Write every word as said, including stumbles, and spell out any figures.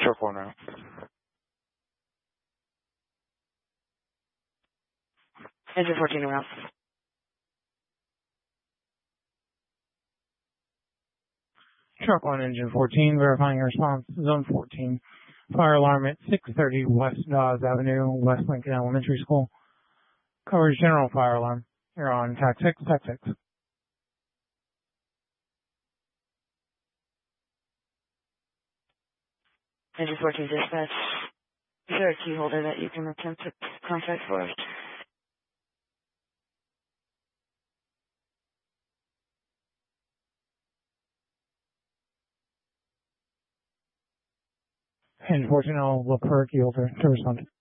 Short one now. Engine fourteen around. Truck one, engine fourteen, verifying response, zone fourteen. Fire alarm at six thirty West Dawes Avenue, West Lincoln Elementary School. Coverage general fire alarm. You're on T A C six, T A C six. Engine fourteen dispatch. Is there a key holder that you can attempt to contact for us? Engine fourteen, I'll look for a key holder to respond.